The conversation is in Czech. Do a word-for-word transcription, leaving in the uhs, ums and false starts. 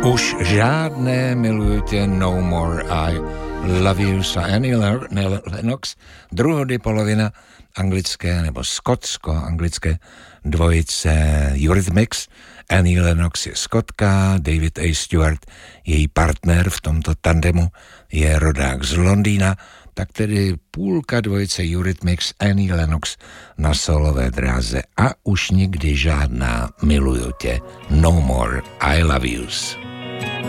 Už žádné miluju tě, No More I Love You, a Annie Lennox, druhody polovina anglické nebo skotsko-anglické dvojice Eurythmics. Annie Lennox je Skotka, David A. Stewart, její partner v tomto tandemu, je rodák z Londýna, tak tedy půlka dvojice Eurythmics, Annie Lennox na solové dráze a už nikdy žádná Miluju tě, No More I Love Yous.